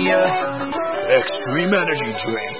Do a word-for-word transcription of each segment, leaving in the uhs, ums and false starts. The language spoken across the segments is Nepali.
Extreme Energy Drink.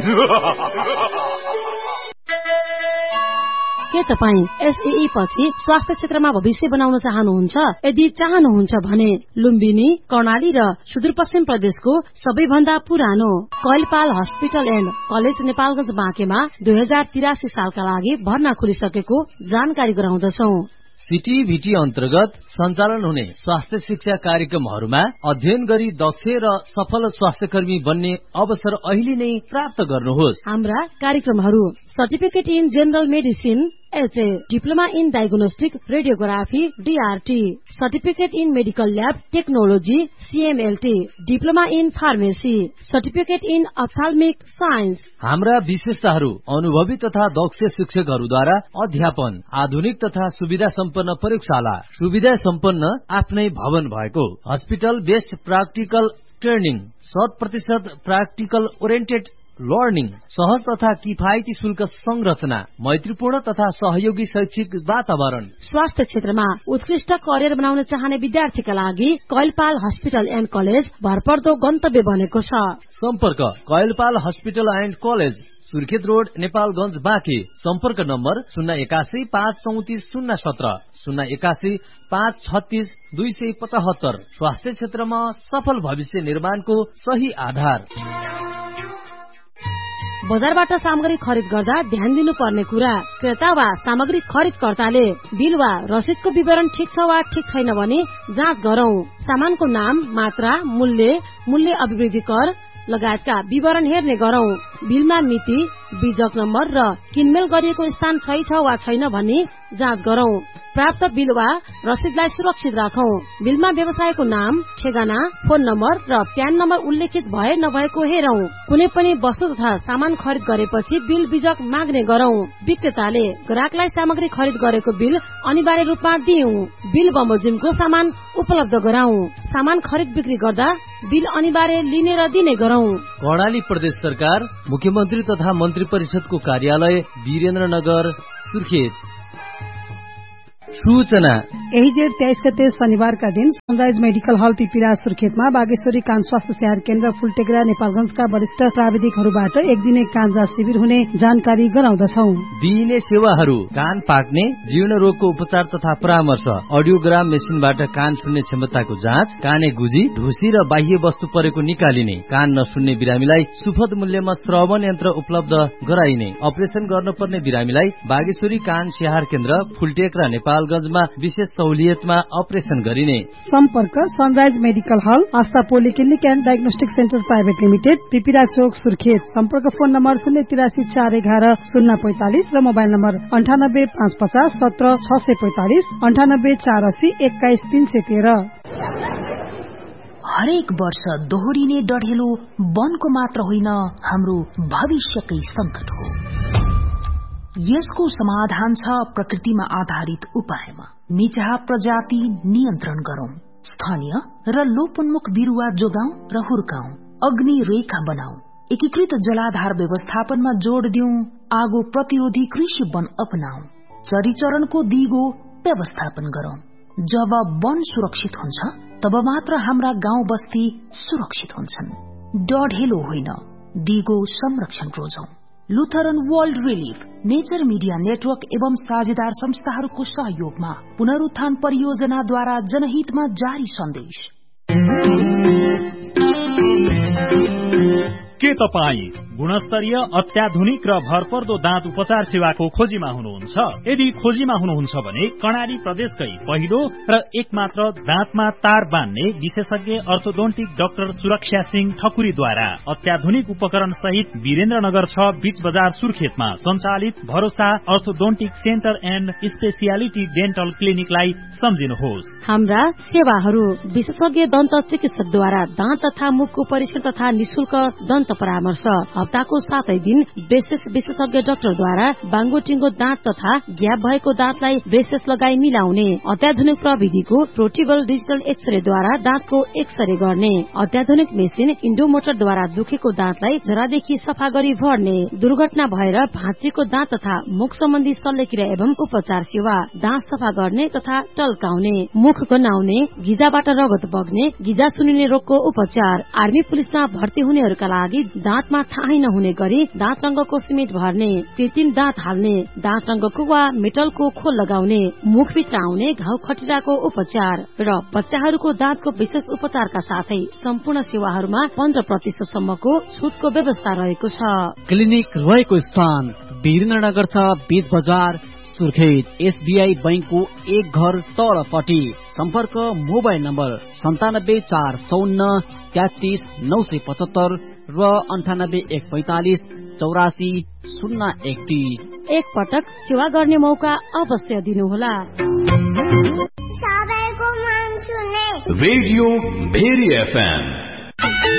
के तपाईँ एसईई पछि स्वास्थ्य क्षेत्रमा भविष्य बनाउन चाहनुहुन्छ? यदि चाहनुहुन्छ भने लुम्बिनी, कर्णाली र सुदूरपश्चिम प्रदेशको सबैभन्दा पुरानो Kailpal hospital and college Nepalgunj बाँकेमा दुई हजार तिरासी सालका लागि भर्ना खुलिसकेको जानकारी गराउँदछौ। सीटीभीटी अन्तर्गत सञ्चालन हुने स्वास्थ्य शिक्षा कार्यक्रमहरूमा अध्ययन गरी दक्ष र सफल स्वास्थ्यकर्मी बन्ने अवसर अहिले नै प्राप्त गर्नुहोस्। हाम्रा कार्यक्रमहरू certificate in general medicine HA, diploma in diagnostic radiography DRT, certificate in medical lab technology सीएमएलटी, diploma in pharmacy, certificate in अप्थाल्मिक science. हाम्रा विशेषताहरू अनुभवी तथा दक्ष शिक्षकहरूद्वारा अध्यापन, आधुनिक तथा सुविधा सम्पन्न प्रयोगशाला, सुविधा सम्पन्न आफ्नै भवन भएको, हस्पिटल बेस्ड प्राक्टिकल ट्रेनिङ, शत प्रतिशत प्राक्टिकल ओरिएन्टेड लर्निङ, सहज तथा किफायती शुल्क संरचना, मैत्रीपूर्ण तथा सहयोगी शैक्षिक वातावरण। स्वास्थ्य क्षेत्रमा उत्कृष्ट करियर बनाउन चाहने विद्यार्थीका लागि कैलपाल हस्पिटल एन्ड कलेज भरपर्दो गन्तव्य बनेको छ। सम्पर्क Kailpal hospital and college, Surkhet road, Nepalgunj Banke. सम्पर्क नम्बर शून्य एकासी पाँच चौतिस शून्य सत्र, शून्य एकासी पाँच छत्तीस दुई सय पचहत्तर। स्वास्थ्य क्षेत्रमा सफल भविष्य निर्माणको सही आधार। बजारबाट सामग्री खरिद गर्दा ध्यान दिनुपर्ने कुरा, क्रेता वा सामग्री खरिदकर्ताले बिल वा रसिदको विवरण ठिक छ वा ठिक छैन भनी जाँच गरौं। सामानको नाम, मात्रा, मूल्य, मूल्य अभिवृद्धि कर लगायतका विवरण हेर्ने गरौं। बिलमा मिति, बीजक नम्बर र किनमेल गरिएको स्थान सही छ वा छैन भनी जाँच गरौं। प्राप्त बिल वा रसिदलाई सुरक्षित राखौं। बिलमा व्यवसायको नाम, ठेगाना, फोन नम्बर र प्यान नम्बर उल्लेखित भए नभएको हेरौं। कुनै पनि वस्तु तथा सामान खरिद गरेपछि बिल बीजक माग्ने गरौं। विक्रेताले ग्राहकलाई सामग्री खरिद गरेको बिल अनिवार्य रूपमा दिउँ। बिल बमोजिमको सामान उपलब्ध गराउँ। सामान खरिद बिक्री गर्दा बिल अनिवार्य लिने र दिने गरौं। कर्णाली प्रदेश सरकार, मुख्यमन्त्री तथा मन्त्री परिषदको कार्यालय, वीरेन्द्रनगर, सुर्खेत। सूचना यही जेठ तेइस गते शनिबारका दिन सनराइज मेडिकल हल पिपिरा सुर्खेतमा बागेश्वरी कान स्वास्थ्य सेवा केन्द्र फुलटेकरा नेपालगञ्जका वरिष्ठ प्राविधिकहरूबाट एक दिने कान जाँच शिविर हुने जानकारी गराउँदछौ। दिइने सेवाहरू कान पाक्ने, जीर्ण रोगको उपचार तथा परामर्श, अडियोग्राम मेसिनबाट कान सुन्ने क्षमताको जाँच, काने गुजी, ढुसी र बाह्य वस्तु परेको निकालिने, कान नसुन्ने बिरामीलाई सुपथ मूल्यमा श्रवण यन्त्र उपलब्ध गराइने, अपरेसन गर्नुपर्ने बिरामीलाई बागेश्वरी कान स्याहार केन्द्र फुलटेकरा नेपालगञ्जमा विशेष सहुलियतमा अपरेसन गरिने। सम्पर्क sunrise medical hall, Astha polyclinic and diagnostic centre private limited, पिपिरा चोक, सुर्खेत। सम्पर्क फोन नम्बर शून्य तिरासी चार एघार शून्य पैंतालिस र मोबाइल नम्बर अन्ठानब्बे पाँच पचास सत्र छ सय पैंतालिस, अन्ठानब्बे चार अस्सी एक्काइस तीन सय तेह्र। हरेक वर्ष दोहोरिने डढेलो वनको मात्र होइन, हाम्रो भविष्यकै संकट हो। यसको समाधान छ प्रकृतिमा आधारित उपायमा। निचहा प्रजाति नियन्त्रण गरौं, स्थानीय र लोपोन्मुख बिरुवा जोगाउँ र हुर्काउँ, अग्नि रेखा बनाऊ, एकीकृत जलाधार व्यवस्थापनमा जोड़ दिउँ, आगो प्रतिरोधी कृषि वन अपनाऊ, चरीचरणको दिगो व्यवस्थापन गरौं। जब वन सुरक्षित हुन्छ तब मात्र हाम्रा गाउँ बस्ती सुरक्षित हुन्छन्। डढेलो होइन, दिगो संरक्षण रोजौं। Lutheran world relief, nature media network एवं साझेदार संस्थाहरूको सहयोगमा पुनरुत्थान परियोजनाद्वारा जनहितमा जारी सन्देश। के तपाईँ गुणस्तरीय अत्याधुनिक र भरपर्दो दाँत उपचार सेवाको खोजीमा हुनुहुन्छ? यदि खोजीमा हुनुहुन्छ भने कर्णाली प्रदेशकै पहिलो र एकमात्र दाँतमा तार बान्ने विशेषज्ञ अर्थोडोन्टिक डाक्टर सुरक्षा सिंह ठकुरीद्वारा अत्याधुनिक उपकरण सहित वीरेन्द्रनगर छ बीच बजार सुर्खेतमा सञ्चालित भरोसा orthodontic centre and speciality dental क्लिनिकलाई सम्झिनुहोस्। हाम्रा सेवाहरू विशेषज्ञ दन्त चिकित्सकद्वारा दाँत तथा मुखको परीक्षण तथा निशुल्क दन्त परामर्श हप्ताको सातै दिन ब्रेसेस विशेषज्ञ डाक्टरद्वारा बाङ्गोटिङ्गो दाँत तथा ग्याप भएको दाँतलाई ब्रेसेस लगाई मिलाउने अत्याधुनिक प्रविधिको प्रोटिबल डिजिटल एक्सरेद्वारा दाँतको एक्सरे गर्ने अत्याधुनिक मेसिन इन्डोमोटरद्वारा दुखेको दाँतलाई जरादेखि सफा गरी भर्ने दुर्घटना भएर भाँचिएको दाँत तथा मुख सम्बन्धी शल्यक्रिया एवं उपचार सेवा दाँत सफा गर्ने तथा टल्काउने मुख गन्हाउने गिजाबाट रगत बग्ने गिजा सुनिने रोगको उपचार आर्मी पुलिसमा भर्ती हुनेहरूका लागि दाँतमा थाहै नहुने गरी दाँत रंगको सिमेन्ट भर्ने कृत्रिम दाँत हाल्ने दाँत रंगको वा मेटलको खोल लगाउने मुखभित्र आउने घाउ खटिराको उपचार र बच्चाहरूको दाँतको विशेष उपचारका साथै सम्पूर्ण सेवाहरूमा पन्ध्र प्रतिशत सम्मको छुटको व्यवस्था रहेको छ। क्लिनिक रहेको स्थान वीरेन्द्रनगर छ, बीच बजार सुर्खेत। एसबीआई बैंकको एक घर तलपट्टि। सम्पर्क मोबाइल नम्बर सन्तानब्बे चार चौन्न तेत्तीस नौ सय पचहत्तर र अन्ठानब्बे एक पैंतालिस चौरासी शून्य एकतीस। एक पटक सेवा गर्ने मौका अवश्य दिनुहोला। Radio very FM